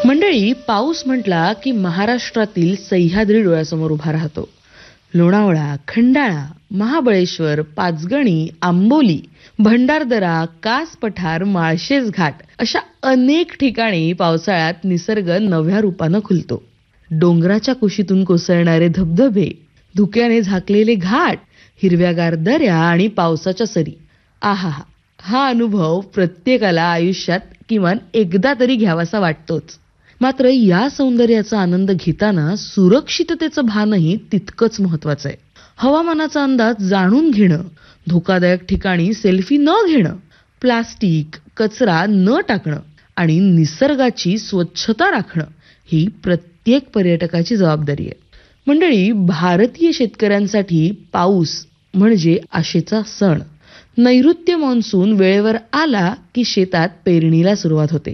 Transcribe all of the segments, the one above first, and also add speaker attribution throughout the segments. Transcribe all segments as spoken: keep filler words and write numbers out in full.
Speaker 1: मंडळी, पाऊस म्हटला की महाराष्ट्रातील सह्याद्री डोळ्यासमोर उभा राहतो. लोणावळा, खंडाळा, महाबळेश्वर, पाचगणी, आंबोली, भंडारदरा, कास पठार, माळशेज घाट अशा अनेक ठिकाणी पावसाळ्यात निसर्ग नव्या रूपानं खुलतो. डोंगराच्या कुशीतून कोसळणारे धबधबे, धुक्याने झाकलेले घाट, हिरव्यागार दऱ्या आणि पावसाच्या सरी. आहा, हा अनुभव प्रत्येकाला आयुष्यात किमान एकदा तरी घ्यावासा वाटतोच. मात्र या सौंदर्याचा आनंद घेताना सुरक्षिततेचं भानही तितकंच महत्वाचं आहे. हवामानाचा अंदाज जाणून घेणं, धोकादायक ठिकाणी सेल्फी न घेणं, प्लास्टिक, कचरा न टाकणं आणि निसर्गाची स्वच्छता राखणं ही प्रत्येक पर्यटकाची जबाबदारी आहे. मंडळी, भारतीय शेतकऱ्यांसाठी पाऊस म्हणजे आशेचा सण. नैऋत्य मान्सून वेळेवर आला की शेतात पेरणीला सुरुवात होते.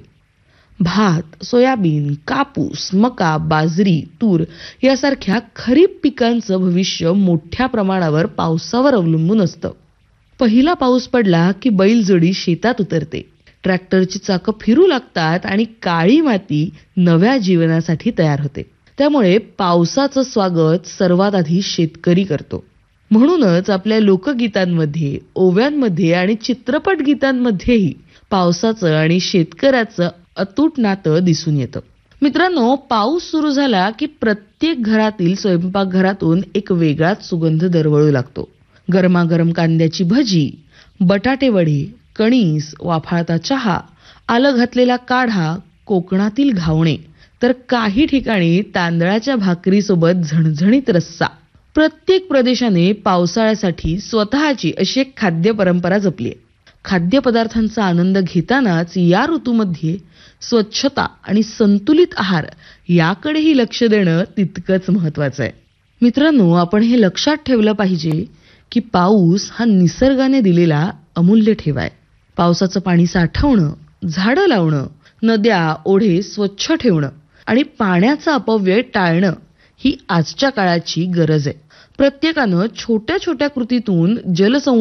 Speaker 1: भात, सोयाबीन, कापूस, मका, बाजरी, तूर यासारख्या खरीप पिकांचं भविष्य मोठ्या प्रमाणावर पावसावर अवलंबून असतं. पहिला पाऊस पडला की बैलजोडी शेतात उतरते, ट्रॅक्टरची चाकं फिरू लागतात आणि काळी माती नव्या जीवनासाठी तयार होते. त्यामुळे पावसाचं स्वागत सर्वात आधी शेतकरी करतो. म्हणूनच आपल्या लोकगीतांमध्ये, ओव्यांमध्ये आणि चित्रपट गीतांमध्येही पावसाचं आणि शेतकऱ्याचं अतूट नातं दिसून येतं. मित्रांनो, पाऊस सुरू झाला की प्रत्येक घरातील स्वयंपाकघरातून एक वेगळाच सुगंध दरवळू लागतो. गरमागरम कांद्याची भजी, बटाटे वडे, कणीस, वाफाळता चहा, आलं घातलेला काढा, कोकणातील घावणे, तर काही ठिकाणी तांदळाच्या भाकरीसोबत झणझणीत रस्सा. प्रत्येक प्रदेशाने पावसाळ्यासाठी स्वतःची अशी एक खाद्य परंपरा जपली आहे. खाद्यपदार्थांचा आनंद घेतानाच या ऋतूमध्ये स्वच्छता आणि संतुलित आहार याकडेही लक्ष देणं तितकंच महत्वाचं आहे. मित्रांनो, आपण हे लक्षात ठेवलं पाहिजे की पाऊस हा निसर्गाने दिलेला अमूल्य ठेवा आहे. पावसाचं पाणी साठवणं, झाडं लावणं, नद्या, ओढे स्वच्छ ठेवणं आणि पाण्याचा अपव्यय टाळणं ही आजच्या काळाची गरज आहे. प्रत्येकानं छोट्या छोट्या कृतीतून जलसंवर्धन